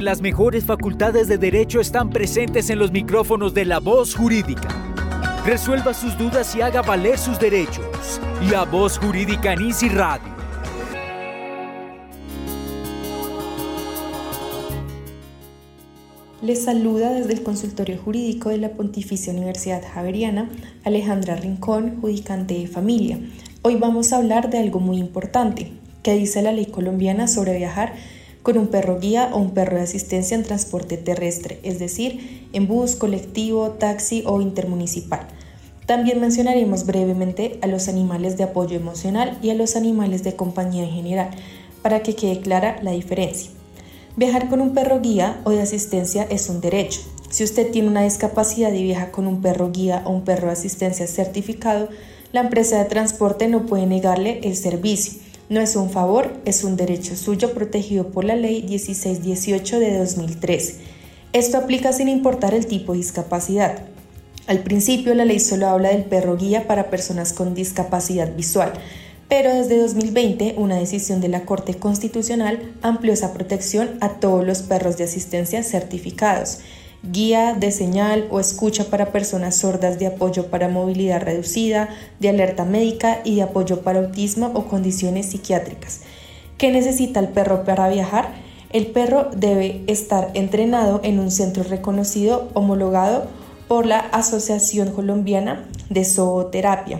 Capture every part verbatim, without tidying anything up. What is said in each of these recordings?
las mejores facultades de Derecho están presentes en los micrófonos de La Voz Jurídica. Resuelva sus dudas y haga valer sus derechos. La Voz Jurídica en Easy Radio. Les saluda desde el consultorio jurídico de la Pontificia Universidad Javeriana, Alejandra Rincón, judicante de familia. Hoy vamos a hablar de algo muy importante, que dice la ley colombiana sobre viajar con un perro guía o un perro de asistencia en transporte terrestre, es decir, en bus, colectivo, taxi o intermunicipal. También mencionaremos brevemente a los animales de apoyo emocional y a los animales de compañía en general, para que quede clara la diferencia. Viajar con un perro guía o de asistencia es un derecho. Si usted tiene una discapacidad y viaja con un perro guía o un perro de asistencia certificado, la empresa de transporte no puede negarle el servicio. No es un favor, es un derecho suyo protegido por la Ley dieciséis dieciocho de dos mil trece. Esto aplica sin importar el tipo de discapacidad. Al principio, la ley solo habla del perro guía para personas con discapacidad visual, pero desde dos mil veinte, una decisión de la Corte Constitucional amplió esa protección a todos los perros de asistencia certificados, guía de señal o escucha para personas sordas, de apoyo para movilidad reducida, de alerta médica y de apoyo para autismo o condiciones psiquiátricas. ¿Qué necesita el perro para viajar? El perro debe estar entrenado en un centro reconocido, homologado por la Asociación Colombiana de Zooterapia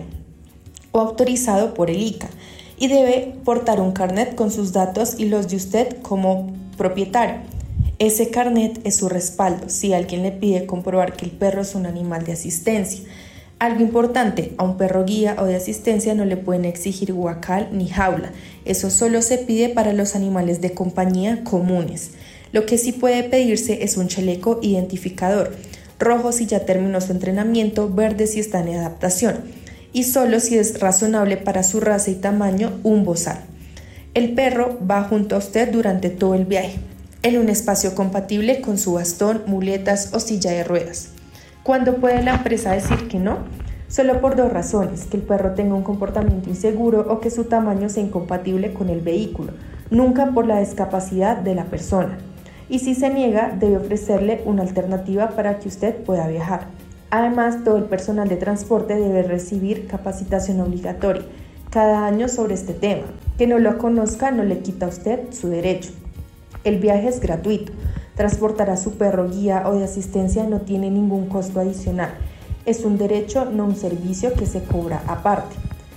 o autorizado por el I C A, y debe portar un carnet con sus datos y los de usted como propietario. Ese carnet es su respaldo si alguien le pide comprobar que el perro es un animal de asistencia. Algo importante, a un perro guía o de asistencia no le pueden exigir guacal ni jaula. Eso solo se pide para los animales de compañía comunes. Lo que sí puede pedirse es un chaleco identificador, rojo si ya terminó su entrenamiento, verde si está en adaptación, y solo si es razonable para su raza y tamaño, un bozal. El perro va junto a usted durante todo el viaje, en un espacio compatible con su bastón, muletas o silla de ruedas. ¿Cuándo puede la empresa decir que no? Solo por dos razones: que el perro tenga un comportamiento inseguro o que su tamaño sea incompatible con el vehículo, nunca por la discapacidad de la persona. Y si se niega, debe ofrecerle una alternativa para que usted pueda viajar. Además, todo el personal de transporte debe recibir capacitación obligatoria cada año sobre este tema. Que no lo conozca no le quita a usted su derecho. El viaje es gratuito. Transportar a su perro guía o de asistencia no tiene ningún costo adicional. Es un derecho, no un servicio que se cobra aparte.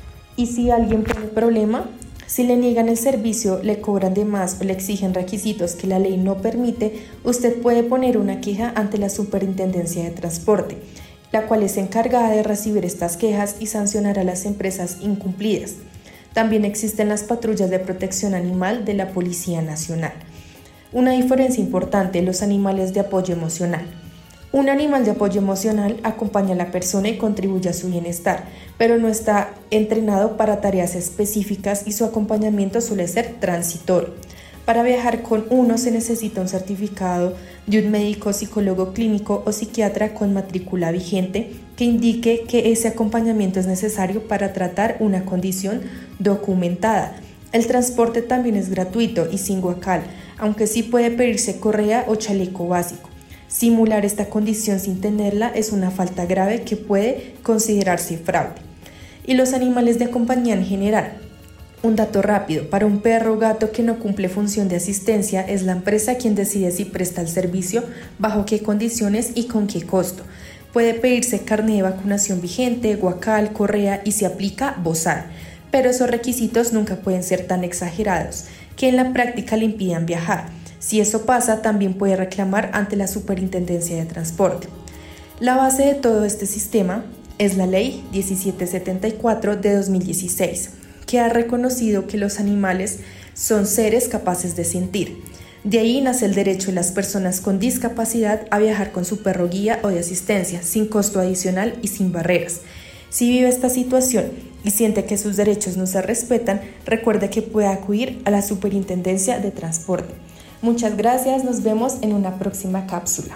Y si alguien pone problema, si le niegan el servicio, le cobran de más o le exigen requisitos que la ley no permite, usted puede poner una queja ante la Superintendencia de Transporte, la cual es encargada de recibir estas quejas y sancionar a las empresas incumplidas. También existen las patrullas de protección animal de la Policía Nacional. Una diferencia importante: los animales de apoyo emocional. Un animal de apoyo emocional acompaña a la persona y contribuye a su bienestar, pero no está entrenado para tareas específicas y su acompañamiento suele ser transitorio. Para viajar con uno se necesita un certificado de un médico, psicólogo clínico o psiquiatra con matrícula vigente que indique que ese acompañamiento es necesario para tratar una condición documentada. El transporte también es gratuito y sin guacal, aunque sí puede pedirse correa o chaleco básico. Simular esta condición sin tenerla es una falta grave que puede considerarse fraude. Y los animales de compañía en general. Un dato rápido: para un perro o gato que no cumple función de asistencia, es la empresa quien decide si presta el servicio, bajo qué condiciones y con qué costo. Puede pedirse carné de vacunación vigente, guacal, correa y, si aplica, bozal. Pero esos requisitos nunca pueden ser tan exagerados que en la práctica le impidan viajar. Si eso pasa, también puede reclamar ante la Superintendencia de Transporte. La base de todo este sistema es la Ley diecisiete setenta y cuatro de dos mil dieciséis, que ha reconocido que los animales son seres capaces de sentir. De ahí nace el derecho de las personas con discapacidad a viajar con su perro guía o de asistencia, sin costo adicional y sin barreras. Si vive esta situación y siente que sus derechos no se respetan, recuerde que puede acudir a la Superintendencia de Transporte. Muchas gracias, nos vemos en una próxima cápsula.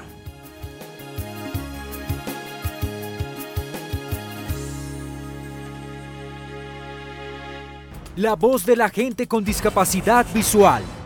La voz de la gente con discapacidad visual.